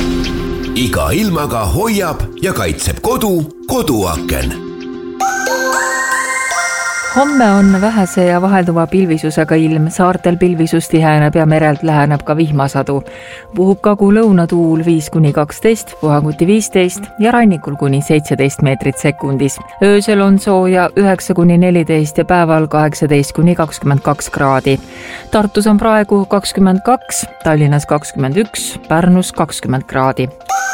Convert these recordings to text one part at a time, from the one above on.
Iga ilmaga hoiab ja kaitseb koduaken. Homme on vähese ja vahelduva pilvisusega ilm, saartel pilvisus tiheneb ja merelt läheneb ka vihmasadu. Puhub kagu-lõunatuul 5-12, puhanguti 15 ja rannikul kuni 17 meetrit sekundis. Öösel on sooja 9-14 ja päeval 18-22 kraadi. Tartus on praegu 22, Tallinnas 21, Pärnus 20 kraadi.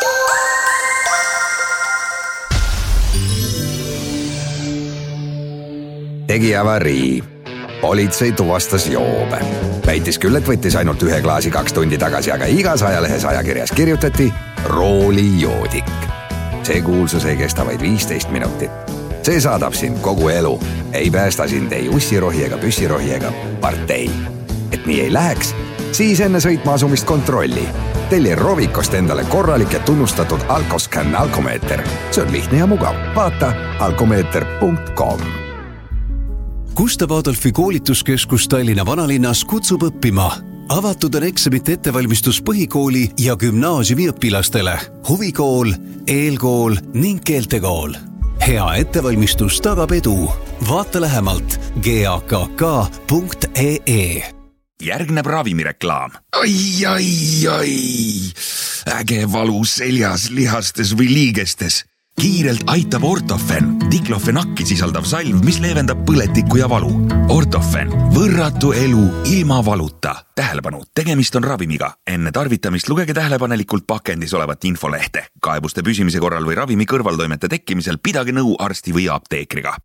Tegi avarii. Politsei tuvastas joobe. Väitis küll, et võttis ainult 1 klaasi 2 tundi tagasi, aga igas ajalehes ajakirjas kirjutati roolijoodik. See kuulsus ei kesta vaid 15 minutit. See saadab sind kogu elu. Ei päästa sind ei ussirohi ega püssirohi ega partei. Et nii ei läheks, siis enne sõitma asumist kontrolli. Telli Rovikost endale korralik ja tunnustatud Alkoscan alkomeeter. See on lihtne ja mugav. Vaata alkomeeter.com. Gustav Adolfi koolituskeskus Tallinna vanalinnas kutsub õppima. Avatud on eksamite ettevalmistus põhikooli ja gümnaasiumi õpilastele. Huvikool, eelkool ning keeltekool. Hea ettevalmistus tagab edu. Vaata lähemalt gakk.ee. Järgneb ravimireklaam. Ai. Äge valu seljas, lihastes või liigestes. Kiirelt aitab Ortofen, diklofenakki sisaldav salv, mis leevendab põletikku ja valu. Ortofen, võrratu elu ilma valuta. Tähelepanu, tegemist on ravimiga. Enne tarvitamist lugege tähelepanelikult pakendis olevat infolehte. Kaebuste püsimise korral või ravimi kõrvaltoimete tekkimisel pidage nõu arsti või apteekriga.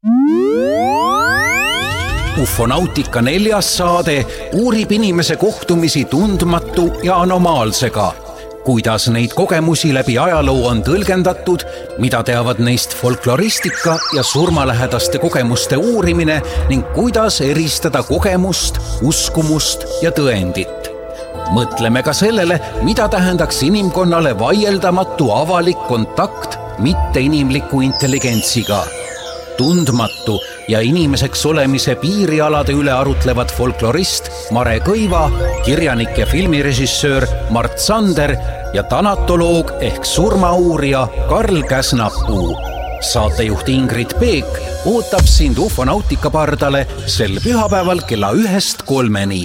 Ufonautika 4. saade uurib inimese kohtumisi tundmatu ja anomaalsega. Kuidas neid kogemusi läbi ajaloo on tõlgendatud, mida teavad neist folkloristika ja surmalähedaste kogemuste uurimine ning kuidas eristada kogemust, uskumust ja tõendit. Mõtleme ka sellele, mida tähendaks inimkonnale vaieldamatu avalik kontakt mitteinimliku intelligentsiga. Tundmatu ja inimeseks olemise piirialade üle arutlevad folklorist Mare Kõiva, kirjanik ja filmirežissöör Mart Sander ja tanatoloog ehk surmauurija Karl Käsnapuu. Saatejuht Ingrid Peek ootab sind ufonautika pardale sel pühapäeval kella 1-3.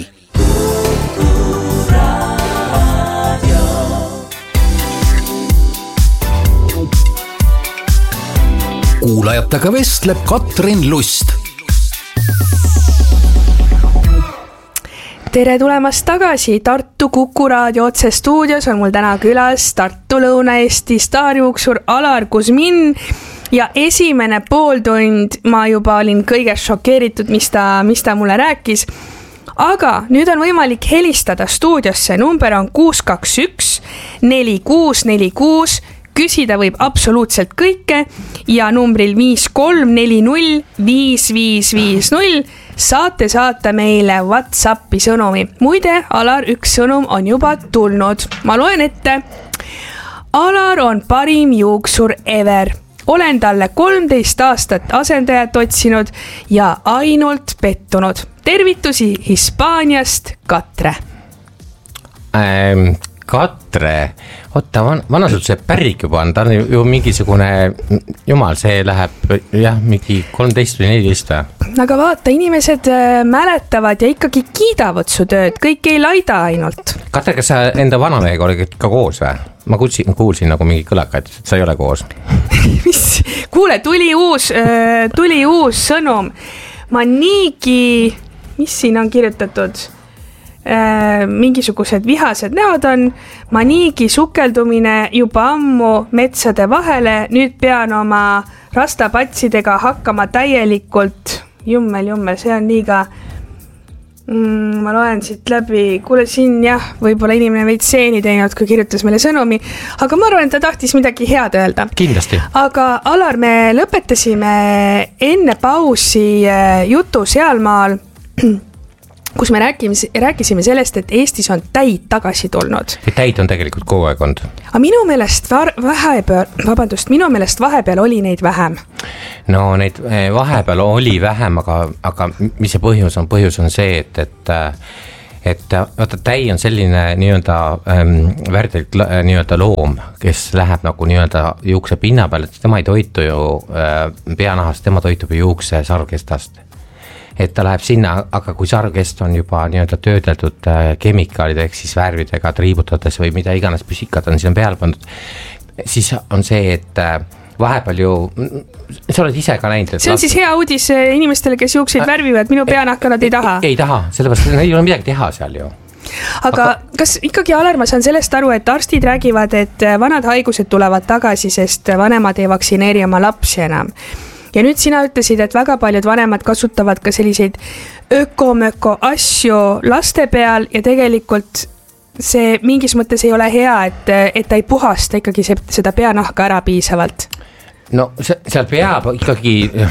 Kuulajatega vestleb Katrin Lust. Tere tulemast tagasi Tartu Kuku Raadio otsestuudios on mul täna külas Tartu Lõuna-Eesti staarjuuksur Alar Kuzmin ja esimene pooltund ma juba olin kõigest šokeeritud, mis ta mulle rääkis. Aga nüüd on võimalik helistada stuudiosse, number on 621 4646, küsida võib absoluutselt kõike ja numbril 5340 5550 saate saata meile WhatsAppi sõnumi. Muide, Alar, üks sõnum on juba tulnud. Ma loen ette. Alar on parim juuksur ever. Olen talle 13 aastat asendajat otsinud ja ainult pettunud. Tervitusi Hispaaniast, Katre. Katre, oota, vanasutuse pärrik juba on, ta on ju mingisugune, jumal, see läheb mingi 13 või 14 või? Aga vaata, inimesed mäletavad ja ikkagi kiidavad su tööd, kõik ei laida ainult. Katre, kas sa enda vanamehega olid ka koos või? Ma kuulsin nagu mingi kõlakaid, et sa ei ole koos. Mis? Kuule, tuli uus sõnum. Ma niigi, mis siin on kirjutatud? Mingisugused vihased näod on, ma niigi sukeldumine juba ammu metsade vahele, nüüd pean oma rastapatsidega hakkama täielikult, jummel, see on liiga, ma loen siit läbi, kuule siin võib-olla inimene veid seeni teinud, kui kirjutas meile sõnumi, aga ma arvan, et ta tahtis midagi head öelda. Kindlasti. Aga Alar, me lõpetasime enne pausi jutu sealmaal, kus me rääkisime sellest, et Eestis on täid tagasi tulnud. Täid on tegelikult kogu aeg olnud. Aga minu meelest vahepeal oli neid vähem. No neid vahepeal oli vähem, aga mis see põhjus on? Põhjus on see, et et vaata, täi on selline nii-öelda värdelt nii-öelda loom, kes läheb nagu nii-öelda juukse pinna peal, et tema ei toitu ju peanahast, tema toitub ju juukse sarvkestast. Et ta läheb sinna, aga kui sarvkest on juba nii-öelda töödeldud kemikaalid ehk siis värvidega triibutades või mida iganes püsikad on siin peal pandud, siis on see, et vahepeal ju, sa oled ise ka näinud. See on siis hea uudis inimestele, kes juukseid värvivad, minu peanahka nad ei taha. Ei taha, sellepärast neil ei ole midagi teha seal ju. Aga kas ikkagi, Alar, ma saan sellest aru, et arstid räägivad, et vanad haigused tulevad tagasi, sest vanemad ei vaktsineeri oma lapsi enam. Ja nüüd sina ütlesid, et väga paljud vanemad kasutavad ka selliseid öko-möko asju laste peal ja tegelikult see mingis mõttes ei ole hea, et ta ei puhasta ikkagi seda peanahka ära piisavalt. No seal peab ikkagi,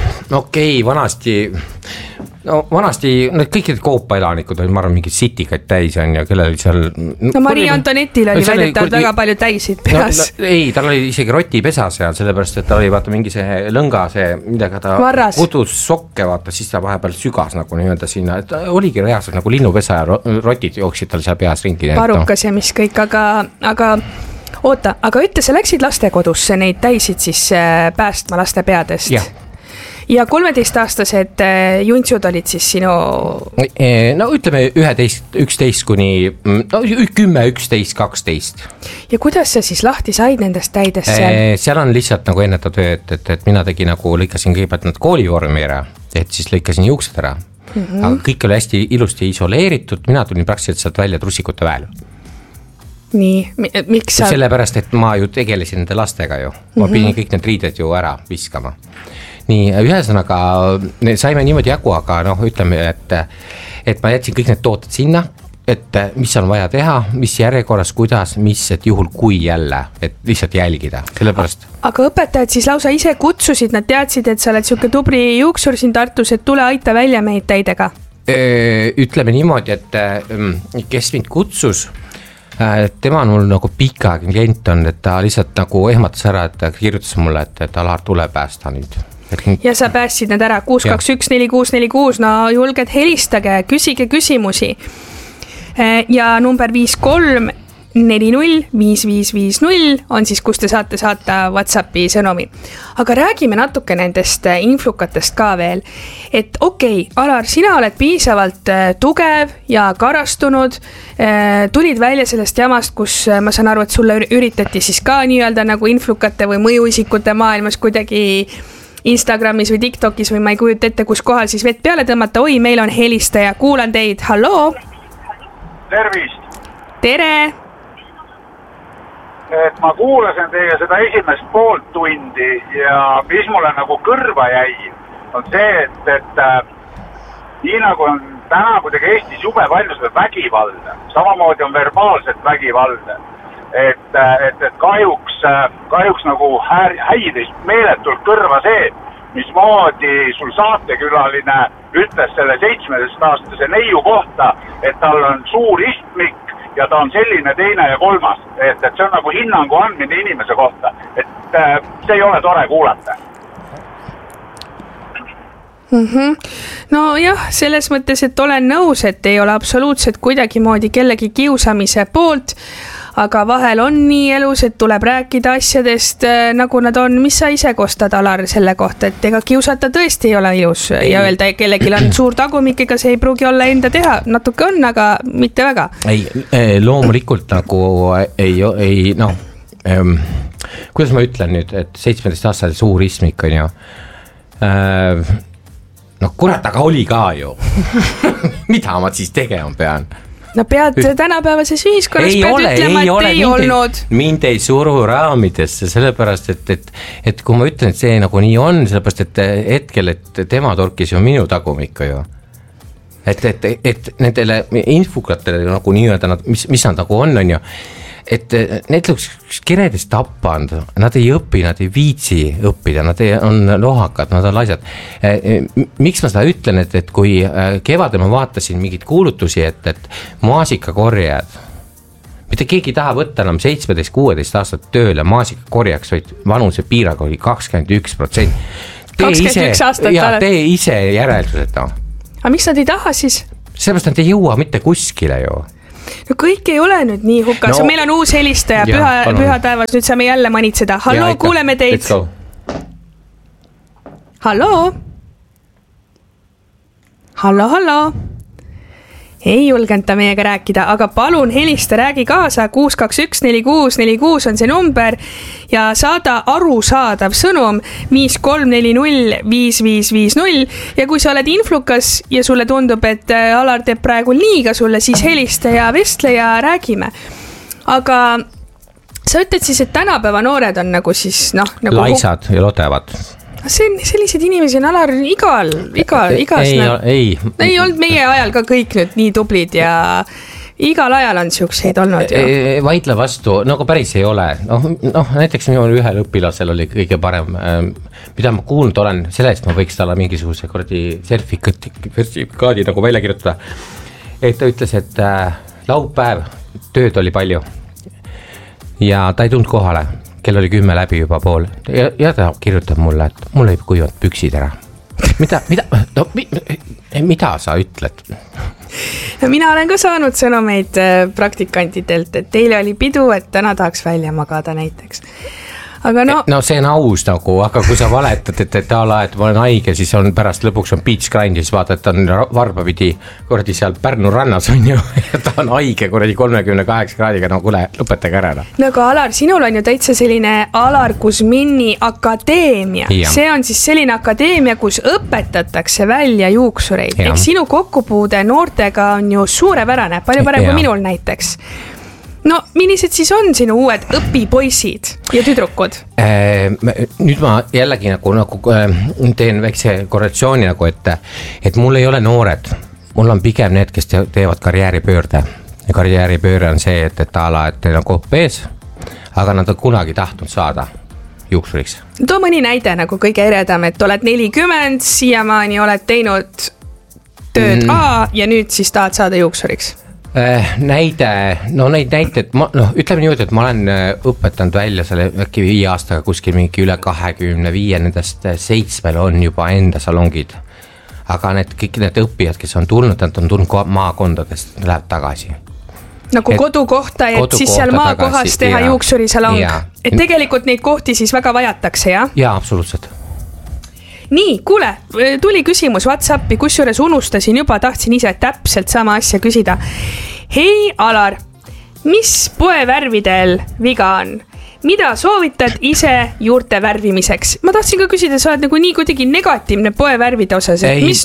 vanasti need kõik need koopaelanikud olid, ma arvan, mingid sitikaid täis on ja kellel seal... No Marie Antonetil oli väidetavalt väga palju täisid peas. Ei, tal oli isegi rotipesa seal, sellepärast, et ta oli vaata mingi see lõnga, midagi ta kudus sokke, vaata, siis ta vahepeal sügas nagu nii-öelda sinna, et oligi reaalselt nagu linnupesa ja rotid jooksid tal seal peas ringi. Parukas ja mis kõik, aga oota, aga ütle, sa läksid lastekodusse neid täisid siis päästma laste peadest. Ja 13-aastased juntsud olid siis sinu... No ütleme 11 kuni 10, 11, 12. Ja kuidas sa siis lahti said nendest täidest seal? Seal on lihtsalt nagu enneta töö, et mina tegin nagu, lõikasin kõigepealt nad koolivormi ära, et siis lõikasin juuksed ära. Aga kõik oli hästi ilusti isoleeritud, mina tulin praktiliselt sealt välja trussikute väel. Nii, miks sa... Sellepärast, et ma ju tegelesin nende lastega ju. Ma pidin kõik need riided ju ära viskama. Nii, ühesõnaga saime niimoodi jagu, aga ütleme, et ma jätsin kõik need tooted sinna, et mis on vaja teha, mis järjekorras, kuidas, mis, et juhul kui jälle, et lihtsalt jälgida, sellepärast. Aga õpetajad siis lausa ise kutsusid, nad teadsid, et sa oled siuke tubli juuksur siin Tartus, et tule aita välja meid täidega? Ütleme niimoodi, et kes mind kutsus, tema on mul nagu pikaaegne klient on, et ta lihtsalt nagu ehmatas ära, et ta kirjutas mulle, et Alar tule päästa nüüd. Ja sa päästsid need ära 6214646, no julged helistage, küsige küsimusi. Ja number 53405550 on siis, kus te saate saata WhatsAppi sõnumi. Aga räägime natuke nendest influkatest ka veel. Et okei, Alar, sina oled piisavalt tugev ja karastunud, tulid välja sellest jamast, kus ma saan aru, et sulle üritati siis ka nii-öelda nagu influkate või mõjuisikute maailmas kuidagi Instagramis või TikTokis või ma ei kujuta ette, kus kohal siis vett peale tõmmata. Oi, meil on helistaja, kuulan teid, halloo! Tervist! Tere! Et ma kuulasin teie seda esimest poolt tundi ja mis mulle nagu kõrva jäi, on see, et nii nagu on täna kuidagi Eestis jube palju seda vägivalda, samamoodi on verbaalset vägivalda. Et kahjuks nagu häiris meeletult kõrva see, mismoodi sul saatekülaline ütles selle 17-aastase neiu kohta, et tal on suur istmik ja ta on selline, teine ja kolmas. Et see on nagu hinnangu andmine inimese kohta. Et see ei ole tore kuulata. No jah, selles mõttes, et olen nõus, et ei ole absoluutselt kuidagi moodi kellegi kiusamise poolt, aga vahel on nii elus, et tuleb rääkida asjadest nagu nad on. Mis sa ise kostad, Alar, selle kohta, et ega kiusata tõesti ei ole ilus ja öelda, kellelgi on suur tagumik, ega see ei pruugi olla enda teha, natuke on, aga mitte väga. Ei, loomulikult nagu ei kuidas ma ütlen nüüd, et 17-aastane suur istmik on ju, kurat, aga oli ka ju. Mida ma siis tegema pean? No pead tänapäevases ühiskonnas ütlema, et ei olnud. Mind ei suru raamidesse, sellepärast, et kui ma ütlen, et see nagu nii on, sellepärast, et hetkel, et tema torkis ju minu tagumikku ju. Et nendele infukatele nagu nii-öelda, mis nad nagu on ju, et need üks kiredest tappand, nad ei õpi, nad ei viitsi õppida, nad on lohakad, nad on laisad. Miks ma seda ütlen, et kui kevadel ma vaatasin mingid kuulutusi, et maasikakorjad, mitte keegi ei taha võtta enam 17-16 aastat tööle maasikakorjaks, vaid vanuse piirag oli 21%. 21 aastat oled. Tee ise järelduselt. Aga miks nad ei taha siis? sellepärast nad ei jõua mitte kuskile ju. No kõik ei ole nüüd nii hukas, meil on uus helistaja, püha taevas, nüüd saame jälle manitseda. Hallo, kuuleme teid. Hallo. Ei julgenud ta meiega rääkida, aga palun helista, räägi kaasa, 6214646 on see number ja saada arusaadav sõnum 53405550 ja kui sa oled influkas ja sulle tundub, et Alar teeb praegu liiga sulle, siis helista ja vestle ja räägime. Aga sa ütled siis, et tänapäeva noored on nagu siis nagu laisad ja lodevad. Sellised inimesi on Alar igas ei olnud meie ajal ka kõik nüüd nii tublid ja igal ajal on siukseid olnud ju. Vaidle vastu, nagu päris ei ole. Näiteks minul ühel õpilasel oli kõige parem, mida ma kuulnud olen, selle eest ma võiks talle mingisuguse sertifikaadi nagu välja kirjutada. Et ta ütles, et laupäev tööd oli palju ja ta ei tulnud kohale. Kell oli 10 läbi juba pool ja ta kirjutab mulle, et mul ei kuivad püksid ära. Mida sa ütled? No, mina olen ka saanud sõnumeid praktikantidelt, et teile oli pidu, et täna tahaks välja magada näiteks. Aga no see on aus nagu, aga kui sa valetad, et ala, et ma olen haige, siis on pärast lõpuks on beach grind ja siis vaata, et on varbapidi kordi seal Pärnu rannas on ju ja ta on haige kordi 38 kraadiga, no kuule, lõpetage ära. No aga Alar, sinul on ju täitsa selline Alar Kuzmini akadeemia. Ja. See on siis selline akadeemia, kus õpetatakse välja juuksureid. Ehk sinu kokkupuude noortega on ju suurepärane, palju parem kui minul näiteks. No, millised siis on sinu uued õpipoisid ja tüdrukud? Nüüd ma jällegi nagu teen väikse korrelatsiooni nagu, et mul ei ole noored. Mul on pigem need, kes teevad karjääripöörde. Ja karjääripööre on see, et ala, et teil on kopp ees, aga nad on kunagi tahtnud saada juuksuriks. Too mõni näide nagu kõige eredam, et oled 40, siiamaani oled teinud tööd A ja nüüd siis tahad saada juuksuriks. Neid näited, ütleme niimoodi, et ma olen õpetanud välja selle äkki 5 aastaga kuskil mingi üle 25, nendest 7 on juba enda salongid. Aga kõik need õppijad, kes on tulnud, nad on tulnud maakondadest, läheb tagasi. Nagu kodukohta, et siis seal maakohas teha juuksurisalong. Et tegelikult neid kohti siis väga vajatakse, jah? Jaa, absoluutselt. Nii, kuule, tuli küsimus WhatsAppi, kusjuures unustasin juba, tahtsin ise täpselt sama asja küsida. Hei, Alar, mis poevärvidel viga on? Mida soovitad ise juurte värvimiseks? Ma tahtsin ka küsida, sa oled nagu nii kuidagi negatiivne poevärvide osas. Mis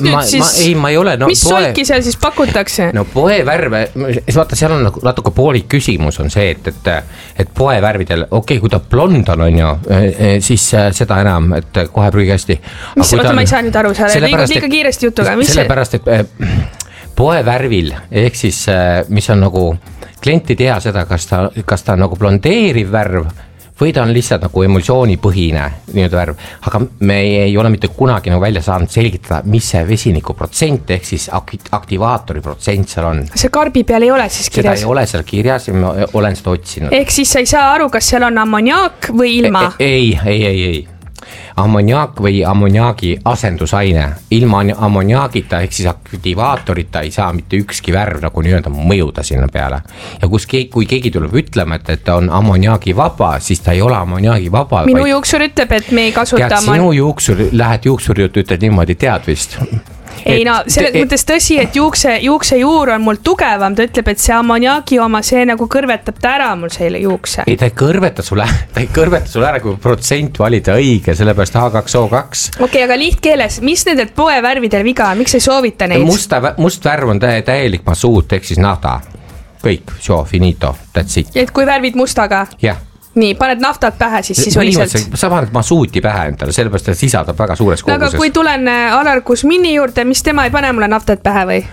solki seal siis pakutakse? No poevärve, vaata, seal on natuke poolik küsimus on see, et poevärvidel, kui ta blond on ju, siis seda enam, et kohe prügi hästi. Oota, ma ei saa nüüd aru, sa oled liiga kiiresti jutuga. Sellepärast, et poevärvil, ehk siis, mis on nagu klient ei tea seda, kas ta on nagu blondeeriv värv või ta on lihtsalt nagu emulsioonipõhine värv, aga me ei ole mitte kunagi nagu välja saanud selgitada, mis see vesiniku protsent ehk siis aktivaatori protsent seal on. See karbi peal ei ole siis kirjas? Seda ei ole seal kirjas ja ma olen seda otsinud. Ehk siis sa ei saa aru, kas seal on ammoniaak või ilma? Ei. Ammoniaak või ammoniaagi asendusaine. Ilma ammoniaagita ehk siis aktivaatorita ei saa mitte ükski värv nagu nii-öelda mõjuda sinna peale. Ja kui keegi tuleb ütlema, et ta on ammoniaagi vaba, siis ta ei ole ammoniaagi vaba. Minu juuksur ütleb, et me ei kasuta sinu juuksur, lähed juuksuri juurde, ütled niimoodi, tead vist. Ei selles mõttes tõsi, et juukse juur on mul tugevam, ta ütleb, et see ammoniaagi oma, see nagu kõrvetab ta ära mul selle juukse. Ei, ta ei kõrveta sulle ära, kui protsent valida õige, sellepärast H2O2. Okei, aga lihtkeeles, mis nendelt poevärvidel viga, miks ei soovita neid? Must värv on täielik masuut, ehk siis nafta. Kõik, show, finito, that's it. Et kui värvid mustaga? Jah. Nii, paned naftat pähe siis sisuliselt. Sa paned masuuti pähe endale, sellepärast ta sisaldab väga suures koguses. Aga kui tulen Alar Kuzmini juurde, mis tema ei pane mulle naftat pähe või?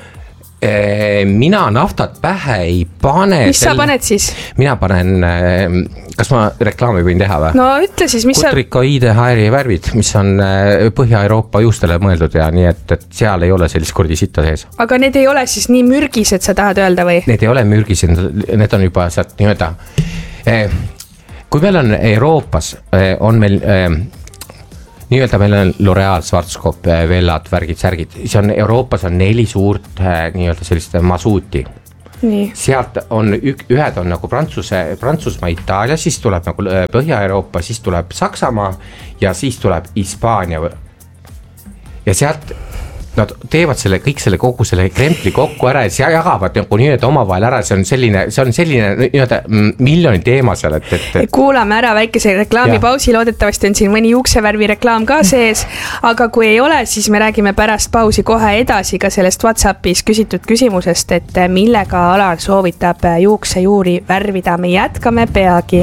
Mina naftat pähe ei pane. Mis sa paned siis? Mina panen, kas ma reklaami võin teha või? No ütle siis, mis Kutrikoide HR värvid, mis on Põhja-Euroopa juustele mõeldud ja nii, et seal ei ole sellist kordi sitta sees. Aga need ei ole siis nii mürgised, sa tahad öelda või? Need ei ole mürgised, need on juba sealt nii-öelda kui meil on Euroopas, on meil nii-öelda meil on L'Oreal, Schwarzkopf, Vellad, värgid, särgid, see on Euroopas on 4 suurt nii-öelda sellist masuuti. Nii. Sealt on ühed on nagu Prantsusmaa, Itaalia, siis tuleb nagu Põhja-Euroopa, siis tuleb Saksamaa ja siis tuleb Hispaania. Ja sealt nad teevad kõik kogu selle krempli kokku ära ja siis jagavad nagu nii-öelda omavahel ära, see on selline nii-öelda miljoni teema seal, et kuulame ära väikese reklaamipausi, loodetavasti on siin mõni juuksevärvi reklaam ka sees, aga kui ei ole, siis me räägime pärast pausi kohe edasi ka sellest WhatsAppis küsitud küsimusest, et millega Alar soovitab juuksejuuri värvida, me jätkame peagi.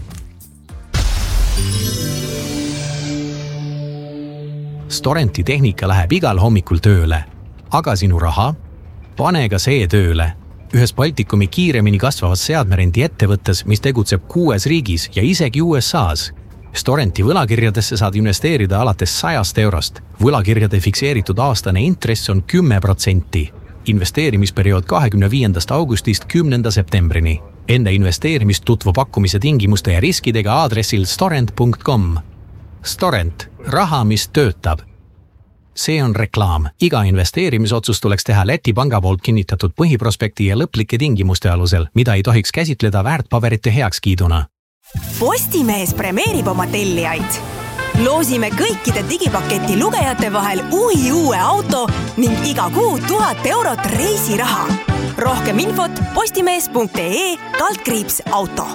Storenti tehnika läheb igal hommikul tööle, aga sinu raha? Pane ka see tööle. Ühes Baltikumi kiiremini kasvavas seadmerendi ettevõttes, mis tegutseb 6 riigis ja isegi USAs. Storenti võlakirjadesse saad investeerida alates 100 eurost. Võlakirjade fikseeritud aastane intress on 10%. Investeerimisperiood 25. augustist 10. septembrini. Enne investeerimist tutvu pakkumise tingimuste ja riskidega aadressil storent.com. Storent, raha, mis töötab. See on reklaam. Iga investeerimisotsus tuleks teha Läti panga poolt kinnitatud põhiprospekti ja lõplike tingimuste alusel, mida ei tohiks käsitleda väärtpaberite heakskiiduna. Postimees premeerib oma tellijaid. Loosime kõikide digipaketi lugejate vahel uue auto ning iga kuu 1000 eurot reisiraha. Rohkem infot postimees.ee/auto.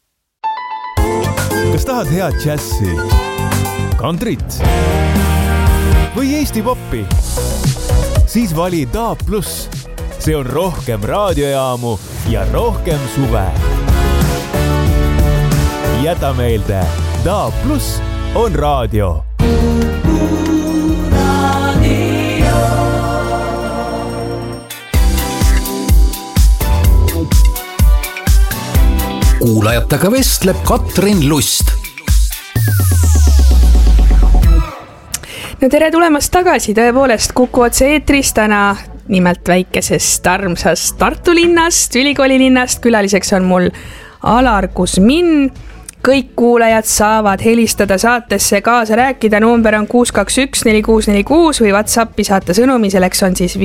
Kas tahad head džässi? Kantrit või Eesti poppi? Siis vali DAB+. See on rohkem raadiojaamu ja rohkem suve. Jäta meelde, DAB+ on raadio. Kuulajatega vestleb Katrin Lust. No tere tulemast tagasi, tõepoolest Kuku otse eetris täna nimelt väikesest armsast Tartu linnast, ülikooli linnast. Külaliseks on mul Alar Kuzmin. Kõik kuulajad saavad helistada saatesse kaasa rääkida. Number on 621-4646 või WhatsAppi saata sõnumi, selleks on siis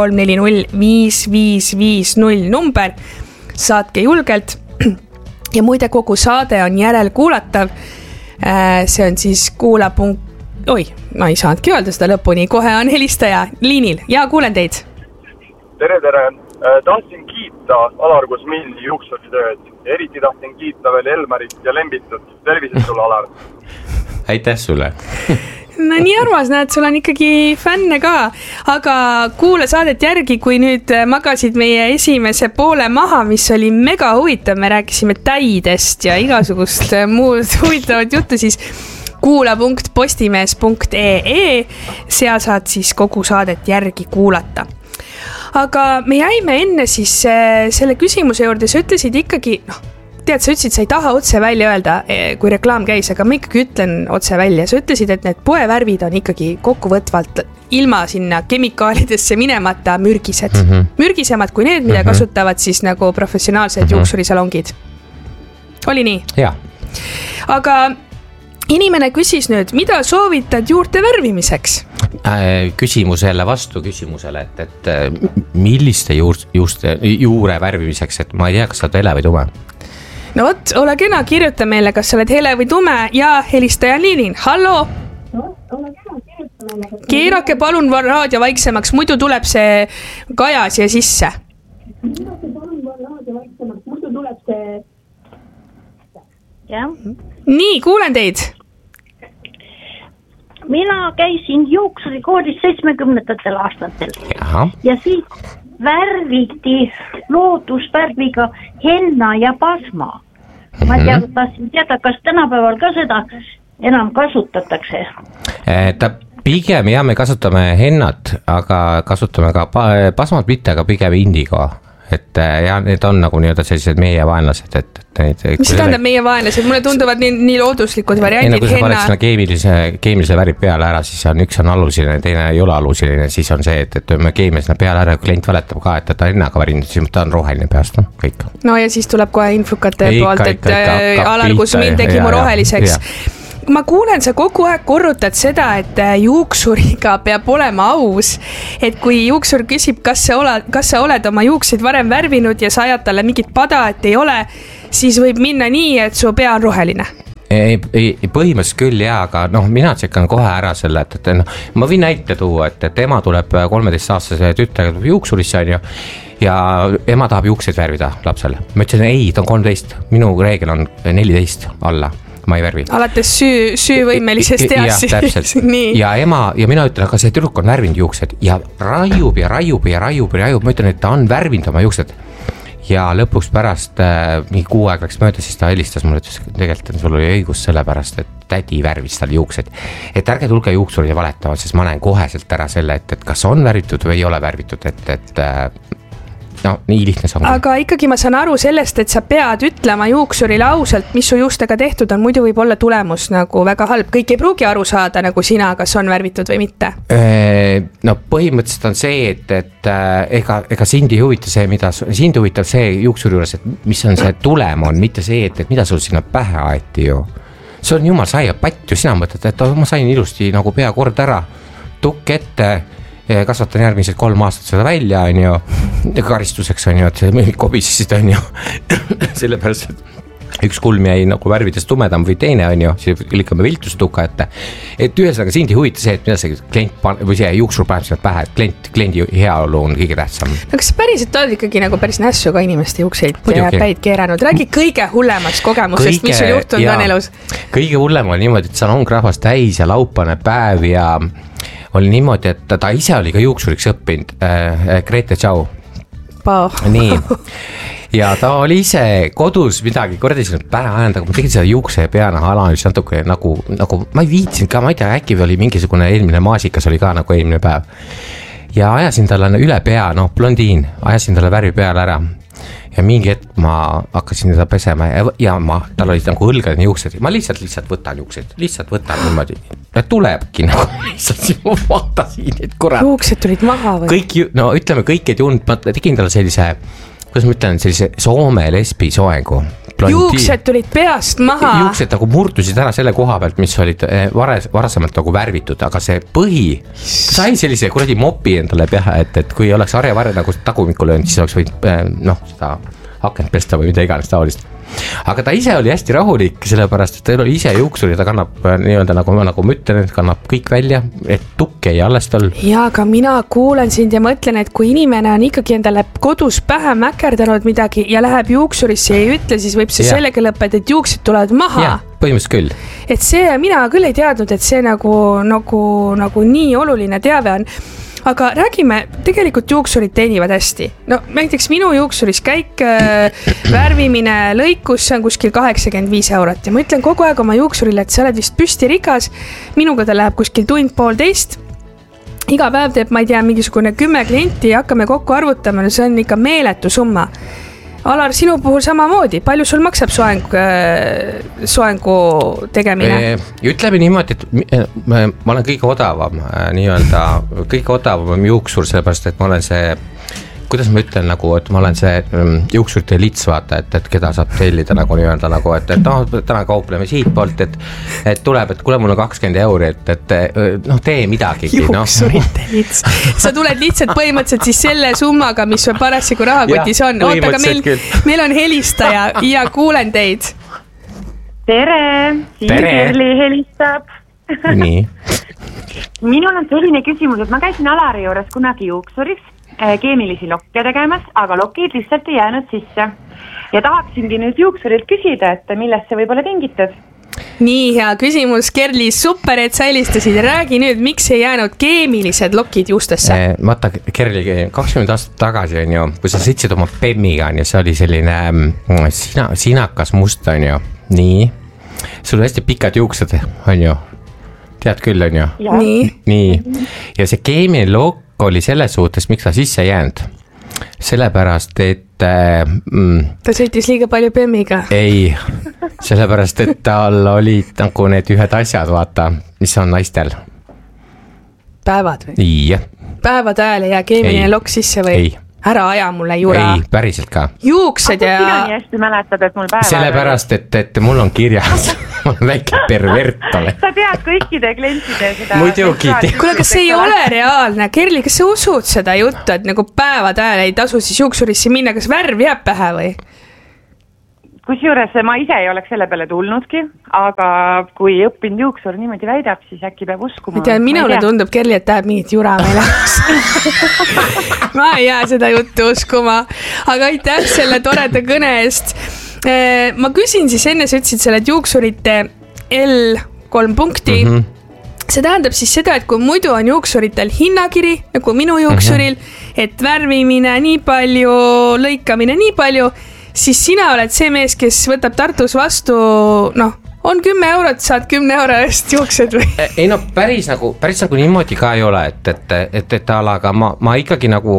5340-5550 number. Saatke julgelt. Ja muide, kogu saade on järel kuulatav. See on siis ma ei saanudki öelda seda lõpuni, kohe on helistaja liinil ja kuulen teid. Tere! Tahtsin kiita Alar Kuzmini juuksuritööd. Eriti tahtsin kiita veel Elmarit ja Lembitut. Tervised sulle, Alar! Aitäh sulle! No nii armas, näed, sul on ikkagi fänne ka, aga kuula saadet järgi, kui nüüd magasid meie esimese poole maha, mis oli mega huvitav, me rääkisime täidest ja igasugust muud huvitavat juttu, siis kuula.postimees.ee, seal saad siis kogu saadet järgi kuulata. Aga me jäime enne siis selle küsimuse juurde, sa ütlesid ikkagi, sa ütlesid, sa ei taha otse välja öelda, kui reklaam käis, aga ma ikkagi ütlen otse välja. Sa ütlesid, et need poevärvid on ikkagi kokkuvõtvalt ilma sinna kemikaalidesse minemata mürgised. Mürgisemad kui need, mida kasutavad siis nagu professionaalsed juuksurisalongid. Oli nii? Jaa. Aga inimene küsis nüüd, mida soovitad juurte värvimiseks? Küsimusele vastu küsimusele, et milliste juure värvimiseks, et ma ei tea, kas sa oled hele või tume? No vot, ole kena, kirjuta meile, kas sa oled hele või tume ja helistaja liinil. Hallo? Keerake palun raadio vaiksemaks, muidu tuleb see kaja siia sisse. Nii, kuulen teid. Mina käisin juuksurikoolis 70. aastatel. Ja siis värviti loodusvärviga henna ja pasma. Ma tahtsin teada, kas tänapäeval ka seda enam kasutatakse? Pigem me kasutame hennat, aga kasutame ka pasmat mitte, aga pigem indigo. Ja need on nagu nii-öelda sellised meie vaenlased. Mis tähendab meie vaenlased? Mulle tunduvad nii looduslikud variandid. Kui sa paned sinna keemilise värvi peale ära, siis üks on alusiline, teine ei ole alusiline. Siis on see, et me keemia sinna peale ära, kui klient valetab ka, et ta hennaga värinud, siis ta on roheline peast. Kõik. No ja siis tuleb kohe infukate poolt, et Alar Kuzmin tegi mu roheliseks. ma kuulen, sa kogu aeg korrutad seda, et juuksuriga peab olema aus. Et kui juuksur küsib, kas sa oled oma juukseid varem värvinud ja sa ajad talle mingit pada, et ei ole, siis võib minna nii, et su pea on roheline. Ei, põhimõtteliselt küll jaa, aga mina tsekkan kohe ära selle, et ma võin näite tuua, et ema tuleb 13-aastase tütrega juuksurisse on ju, ja ema tahab juukseid värvida lapsele. Ma ütlesin, ei, ta on 13, minu reegel on 14 alla. Ma ei värvi. Alates süüvõimelisest teast. Ja, täpselt. Ja ema, ja mina ütlen, aga see tüdruk on värvinud juuksed ja raiub. Ma ütlen, et ta on värvinud oma juuksed. Ja lõpuks pärast mingi 6 aeg läks mööda, siis ta helistas mulle, et tegelikult sul oli õigus sellepärast, et tädi värvis tal juuksed. Et ärge tulge juuksurid ja valetama, sest ma näen koheselt ära selle, et kas on värvitud või ei ole värvitud, et nii lihtne see on. Aga ikkagi ma saan aru sellest, et sa pead ütlema juuksurile ausalt, mis su juustega tehtud on, muidu võib olla tulemus nagu väga halb. Kõik ei pruugi aru saada nagu sina, kas on värvitud või mitte. Põhimõtteliselt on see, et ega sind ei huvita see, sind huvitab see juuksuri juures, et mis on see tulem on, mitte see, et mida sul sinna pähe aeti ju. See on jumal saia patt ju, sina mõtled, et ma sain ilusti nagu pea kord ära, tukk ette, kasvatan järgmised 3 aastat seda välja, on ju, karistuseks on ju, et kobisesid on ju, sellepärast, et üks kulm jäi nagu värvides tumedam või teine on ju, siis lükkame viltustuka ette, et ühesõnaga sind ei huvita see, et mida see klient või see juuksur paneb sinna pähe, et kliendi heaolu on kõige tähtsam. No kas päriselt oled ikkagi nagu päris nässu ka inimeste juukseid ja päid keeranud? Räägi kõige hullemast kogemusest, mis sul juhtunud on elus? Kõige hullem on niimoodi, et saan ongrahvast täis ja laupane päev ja oli niimoodi, et ta ise oli ka juuksuriks õppinud, Grete Tšau. Nii, ja ta oli ise kodus midagi kordesinud pähe ajanud, aga ma tegin seda juukse ja peana analüüs natuke nagu ma ei viitsinud ka, ma ei tea, äkki oli mingisugune eelmine maasikas oli ka nagu eelmine päev. Ja ajasin talle üle pea, blondiin, ajasin talle värvi peale ära. Ja mingi hetk ma hakkasin teda pesema ja tal olid nagu õlgadeni juuksed. Ma lihtsalt võtan juuksed, lihtsalt võtan niimoodi. Ja tulebki nagu lihtsalt siin vaatasin, et kurat. Juuksed tulid maha või? Ütleme kõik ei tund, ma tegin talle sellise, kuidas ma ütlen, sellise Soome lesbi soengu. Juuksed tulid peast maha. Juuksed nagu murdusid ära selle koha pealt, mis olid varasemalt nagu värvitud, aga see põhi sai sellise kuradi mopi endale peha, et kui oleks harja-varja nagu tagumikku löönud, siis oleks võinud seda hakend pesta või mida iganes taolist. Aga ta ise oli hästi rahulik, sellepärast, et ta oli ise juuksur ja ta kannab nii-öelda nagu ma ütlen, kannab kõik välja, et tukk ei alles tal. Ja, aga mina kuulen sind ja mõtlen, et kui inimene on ikkagi endale kodus pähe mäkerdanud midagi ja läheb juuksurisse ja ei ütle, siis võib see sellega lõppeda, et juuksed tulevad maha. Ja, põhimõtteliselt küll. Et see, mina küll ei teadnud, et see nagu nii oluline teave on. Aga räägime, tegelikult juuksurid teenivad hästi. No näiteks minu juuksuris käik, värvimine, lõikus, see on kuskil 85 € ja ma ütlen kogu aeg oma juuksurile, et sa oled vist püstirikas, minuga ta läheb kuskil tund-poolteist, iga päev teeb, ma ei tea, mingisugune 10 klienti ja hakkame kokku arvutama, see on ikka meeletu summa. Alar, sinu puhul samamoodi, palju sul maksab soengu tegemine? Ütleme niimoodi, et ma olen kõige odavam, kõige odavam juuksur, sellepärast, et ma olen see, kuidas ma ütlen, et ma olen see juuksurite lits, vaata, et keda saab tellida nagu nii-öelda, et täna kaupleme siit poolt, et tuleb, et kuule, mul on 20 €, et tee midagi. Juuksurite lits. Sa tuled lihtsalt põhimõtteliselt siis selle summaga, mis parasjagu rahakotis on. Oota, aga meil on helistaja ja kuulen teid. Tere, siin Kerli helistab. Nii. Minul on selline küsimus, et ma käisin Alari juures kunagi juuksuris keemilisi lokke tegemas, aga lokid lihtsalt ei jäänud sisse. Ja tahaksingi nüüd juuksurilt küsida, et millest see võib olla tingitud? Nii hea küsimus, Kerli, super, et sa helistasid. Räägi nüüd, miks ei jäänud keemilised lokid juustesse? Vaata, Kerli, 20 aastat tagasi on ju, kui sa sõitsid oma Bemmiga, on ju, see oli selline sinakas must, on ju. Nii, sul on hästi pikad juuksed, on ju. Tead küll, on ju? Nii. Ja see keemiline lokk oli selles suhtes, miks ta sisse jäänud. Sellepärast, et ta sõitis liiga palju Bemmiga. Ei, sellepärast, et tal olid nagu need ühed asjad, vaata, mis on naistel. Päevad või? Ei. Päevade ajal ei jää keemiline lokk sisse või? Ei. ära aja mulle jura. Ei, päriselt ka. Juuksed ja... Sina nii hästi mäletad, et mul päeva... Sellepärast, et mul on kirjas. Ma olen väike pervert ole. Sa tead kõikide klientide seda... Muidugi. Kuule, kas see ei ole reaalne? Kerli, kas sa usud seda juttu, et nagu päevad ajal ei tasu siis juuksurisse minna, kas värv jääb pähe või? Kusjuures ma ise ei oleks selle peale tulnudki, aga kui õppinud juuksur niimoodi väidab, siis äkki peab uskuma. Minule tundub, Kerli, et tahab mingit jura meile. Ma ei jää seda juttu uskuma, aga aitäh selle toreda kõne eest. Ma küsin siis enne, sa ütlesid selle, et juuksurite L3 punkti. See tähendab siis seda, et kui muidu on juuksuritel hinnakiri, nagu minu juuksuril, et värvimine nii palju, lõikamine nii palju, siis sina oled see mees, kes võtab Tartus vastu, on 10 eurot, saad 10 euro eest juuksed või? Ei päris nagu niimoodi ka ei ole, et aga ma ikkagi nagu,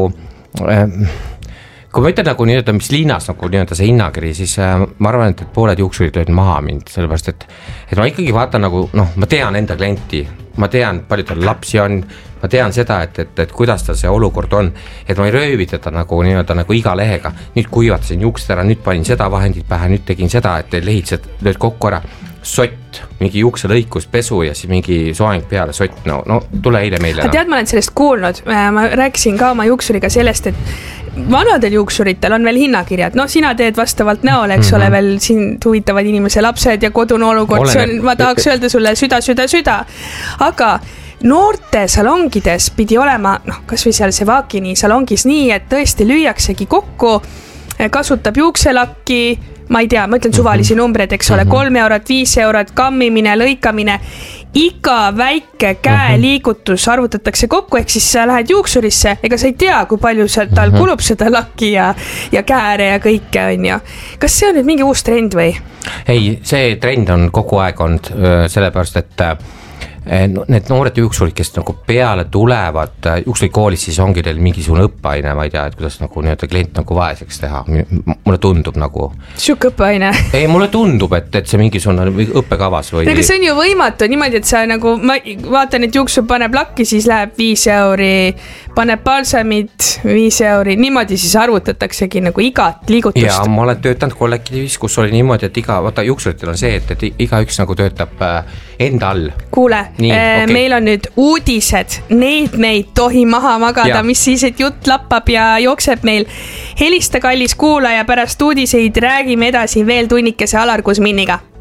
kui ma ütlen nagu nii-öelda, mis liinas nagu nii-öelda see hinnakiri, siis ma arvan, et pooled juuksurid lööd maha mind, sellepärast, et ma ikkagi vaatan nagu, ma tean enda klienti, ma tean, palju tal lapsi on, ma tean seda, et kuidas tal see olukord on, et ma ei röövi teda nagu nii-öelda nagu iga lehega, nüüd kuivatasin juuksed ära, nüüd panin seda vahendit pähe, nüüd tegin seda, et lehitsed lööd kokku ära, sott, mingi juukselõikus, pesu ja siis mingi soeng peale, sott, no tule eile meile. Tead, ma olen sellest kuulnud, ma rääkisin ka oma juuksuriga sellest, et vanadel juuksuritel on veel hinnakirjad, sina teed vastavalt näole, eks ole, veel siin huvitavad inimese lapsed ja kodune olukord, ma tahaks öelda sulle süda, aga noorte salongides pidi olema, kas või seal Sevakini salongis nii, et tõesti lüüaksegi kokku, kasutab juukselakki, ma ei tea, ma ütlen suvalisi numbreid, eks ole, 3 eurot, 5 eurot, kammimine, lõikamine, iga väike käeliigutus arvutatakse kokku, ehk siis sa lähed juuksurisse, ega sa ei tea, kui palju tal kulub seda lakki ja kääre ja kõike on ju. Kas see on nüüd mingi uus trend või? Ei, see trend on kogu aeg olnud, sellepärast, et need noored juuksurid, kes nagu peale tulevad juuksurikoolis, siis ongi teil mingisugune õppeaine, ma ei tea, et kuidas nagu nii-öelda klient nagu vaeseks teha. Mulle tundub nagu... Siuke õppeaine? Ei, mulle tundub, et see mingisugune õppekavas või... Aga see on ju võimatu niimoodi, et sa nagu... Ma vaatan, et juuksur paneb lakki, siis läheb 5 euri, paneb balsamid 5 euri, niimoodi siis arvutataksegi nagu igat liigutust. Ja ma olen töötanud kollektiivis, kus oli niimoodi, et juuksuritel on see, et igaüks nagu töötab enda all. Kuule, meil on nüüd uudised, neid me ei tohi maha magada, mis siis, et jutt lappab ja jookseb meil. Helista kallis kuulaja, pärast uudiseid räägime edasi veel tunnikese Alar Kuzminiga.